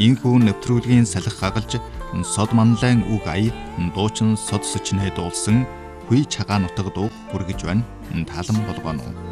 Энэхүү нэвтрүүлгийн салхи хагалж сод манлайн үг ая дуучин сод сүчнээ дуулсан Хүй чагаа нутаг дуу бүргэж байна. Таалан болгоно.